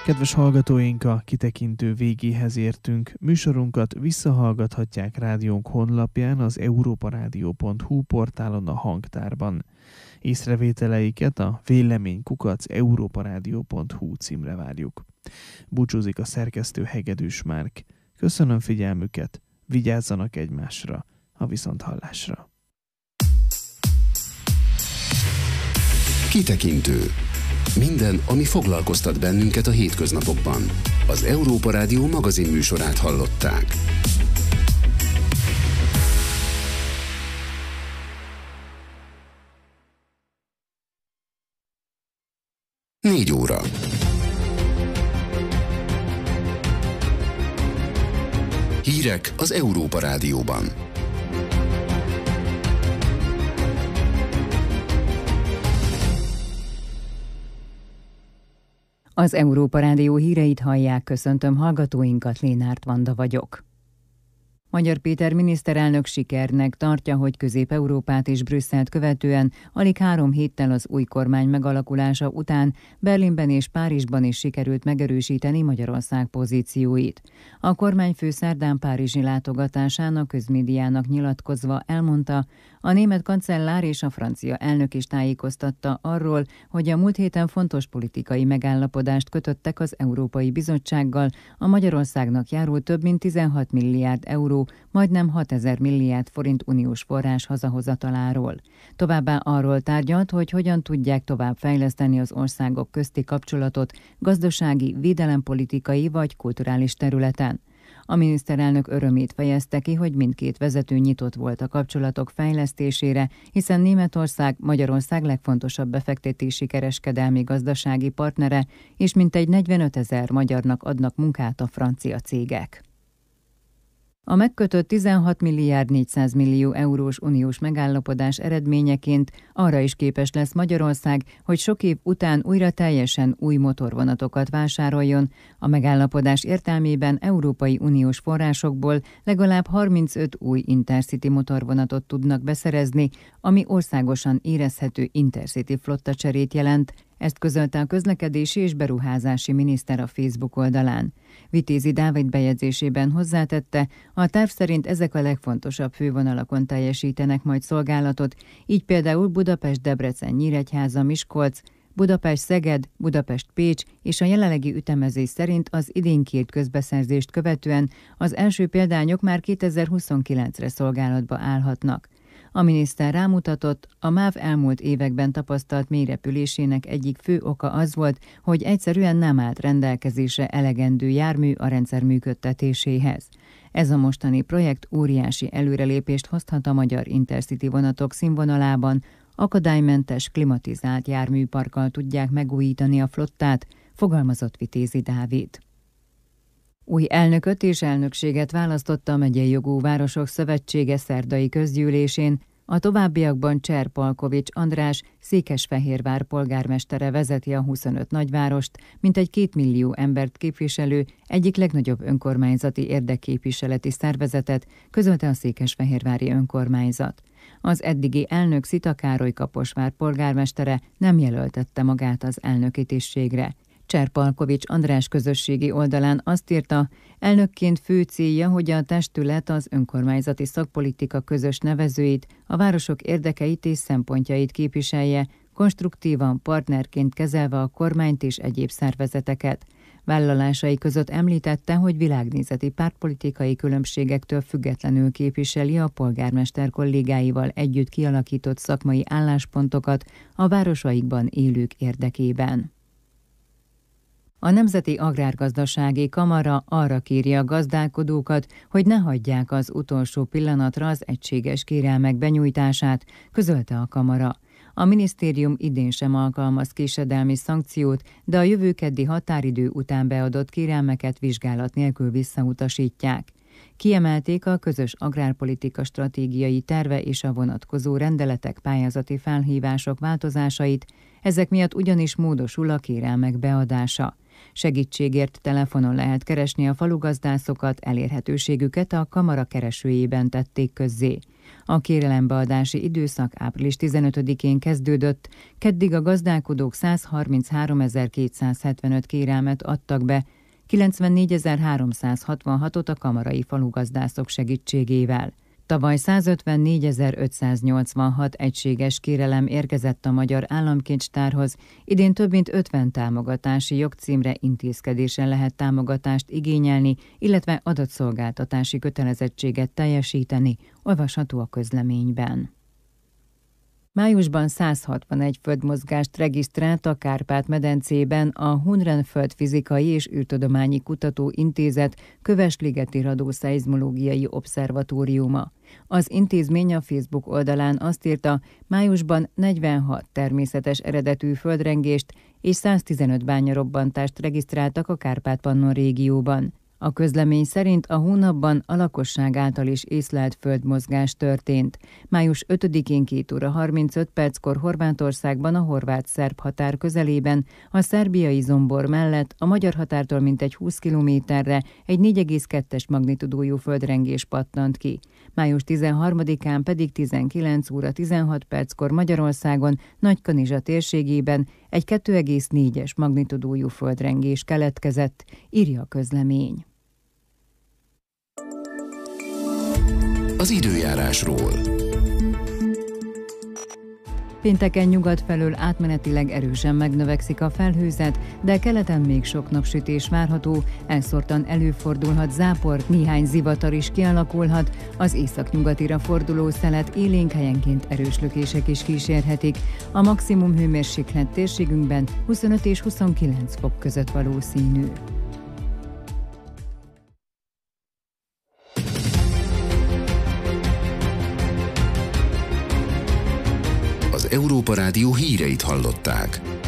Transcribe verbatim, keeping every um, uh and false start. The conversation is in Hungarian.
Kedves hallgatóink, a kitekintő végéhez értünk. Műsorunkat visszahallgathatják rádiónk honlapján, az európaradio pont hu portálon, a hangtárban. Észrevételeiket a vélemény kukac európaradio pont hu címre várjuk. Búcsúzik a szerkesztő Hegedűs Márk. Köszönöm figyelmüket, vigyázzanak egymásra, a viszonthallásra. Kitekintő. Minden, ami foglalkoztat bennünket a hétköznapokban. Az Európa Rádió magazin műsorát hallották. Négy óra. Hírek az Európa Rádióban. Az Európa Rádió híreit hallják, köszöntöm hallgatóinkat, Lénárt Vanda vagyok. Magyar Péter miniszterelnök sikernek tartja, hogy Közép-Európát és Brüsszelt követően alig három héttel az új kormány megalakulása után Berlinben és Párizsban is sikerült megerősíteni Magyarország pozícióit. A kormányfő szerdán párizsi látogatásán a közmédiának nyilatkozva elmondta, a német kancellár és a francia elnök is tájékoztatta arról, hogy a múlt héten fontos politikai megállapodást kötöttek az Európai Bizottsággal a Magyarországnak járó több mint tizenhat milliárd euró, majdnem hatezer milliárd forint uniós forrás hazahozataláról. Továbbá arról tárgyalt, hogy hogyan tudják tovább fejleszteni az országok közti kapcsolatot gazdasági, védelempolitikai vagy kulturális területen. A miniszterelnök örömét fejezte ki, hogy mindkét vezető nyitott volt a kapcsolatok fejlesztésére, hiszen Németország Magyarország legfontosabb befektetési kereskedelmi gazdasági partnere, és mintegy negyvenötezer magyarnak adnak munkát a francia cégek. A megkötött tizenhat milliárd négyszáz millió eurós uniós megállapodás eredményeként arra is képes lesz Magyarország, hogy sok év után újra teljesen új motorvonatokat vásároljon. A megállapodás értelmében Európai Uniós forrásokból legalább harmincöt új Intercity motorvonatot tudnak beszerezni, ami országosan érezhető Intercity flottacserét jelent. Ezt közölte a közlekedési és beruházási miniszter a Facebook oldalán. Vitézi Dávid bejegyzésében hozzátette, a terv szerint ezek a legfontosabb fővonalakon teljesítenek majd szolgálatot, így például Budapest-Debrecen-Nyíregyháza-Miskolc, Budapest-Szeged, Budapest-Pécs és a jelenlegi ütemezés szerint az idén kért közbeszerzést követően az első példányok már kétezer-huszonkilencre szolgálatba állhatnak. A miniszter rámutatott, a MÁV elmúlt években tapasztalt mélyrepülésének egyik fő oka az volt, hogy egyszerűen nem állt rendelkezésre elegendő jármű a rendszer működtetéséhez. Ez a mostani projekt óriási előrelépést hozhat a magyar Intercity vonatok színvonalában, akadálymentes, klimatizált járműparkkal tudják megújítani a flottát, fogalmazott Vitézi Dávid. Új elnököt és elnökséget választotta a Megyei Jogú Városok Szövetsége szerdai közgyűlésén, a továbbiakban Cser Palkovics András, Székesfehérvár polgármestere vezeti a huszonöt nagyvárost, mintegy két millió embert képviselő, egyik legnagyobb önkormányzati érdekképviseleti szervezetet, közölte a székesfehérvári önkormányzat. Az eddigi elnök Szita Károly Kaposvár polgármestere nem jelöltette magát az elnöki tisztségre. Cser Palkovics András közösségi oldalán azt írta, elnökként fő célja, hogy a testület az önkormányzati szakpolitika közös nevezőit, a városok érdekeit és szempontjait képviselje, konstruktívan partnerként kezelve a kormányt és egyéb szervezeteket. Vállalásai között említette, hogy világnézeti pártpolitikai különbségektől függetlenül képviseli a polgármester kollégáival együtt kialakított szakmai álláspontokat a városaikban élők érdekében. A Nemzeti Agrárgazdasági Kamara arra kéri a gazdálkodókat, hogy ne hagyják az utolsó pillanatra az egységes kérelmek benyújtását, közölte a kamara. A minisztérium idén sem alkalmaz késedelmi szankciót, de a jövő keddi határidő után beadott kérelmeket vizsgálat nélkül visszautasítják. Kiemelték a közös agrárpolitika stratégiai terve és a vonatkozó rendeletek pályázati felhívások változásait, ezek miatt ugyanis módosul a kérelmek beadása. Segítségért telefonon lehet keresni a falugazdászokat, elérhetőségüket a kamara keresőjében tették közzé. A kérelembeadási időszak április tizenötödikén kezdődött, keddig a gazdálkodók százharmincháromezer-kétszázhetvenöt kérelmet adtak be, kilencvennégyezer-háromszázhatvanhatot a kamarai falugazdászok segítségével. Tavaly százötvennégyezer-ötszáznyolcvanhat egységes kérelem érkezett a Magyar Államkincstárhoz, idén több mint ötven támogatási jogcímre intézkedésen lehet támogatást igényelni, illetve adatszolgáltatási kötelezettséget teljesíteni, olvasható a közleményben. Májusban száz hatvanegy földmozgást regisztrált a Kárpát-medencében a Hunren Földfizikai és űrtudományi Kutatóintézet Kövesligeti Radioszeizmológiai Obszervatóriuma. Az intézmény a Facebook oldalán azt írta, májusban negyvenhat természetes eredetű földrengést és száztizenöt bányarobbantást regisztráltak a Kárpát-Pannon régióban. A közlemény szerint a hónapban a lakosság által is észlelt földmozgás történt. május ötödikén két óra harmincöt perckor Horvátországban a horvát-szerb határ közelében, a szerbiai Zombor mellett a magyar határtól mintegy húsz kilométerre egy négy egész kettes magnitudójú földrengés pattant ki. május tizenharmadikán pedig tizenkilenc óra tizenhat perckor Magyarországon, Nagykanizsa térségében egy kettő egész négyes magnitudójú földrengés keletkezett, írja a közlemény. Az időjárásról. Pénteken nyugat felől átmenetileg erősen megnövekszik a felhőzet, de keleten még sok napsütés várható, elszórtan előfordulhat zápor, néhány zivatar is kialakulhat, az északnyugatira forduló szelet élénk helyenként erős lökések is kísérhetik. A maximum hőmérséklet térségünkben huszonöt és huszonkilenc fok között valószínű. Az Európa Rádió híreit hallották.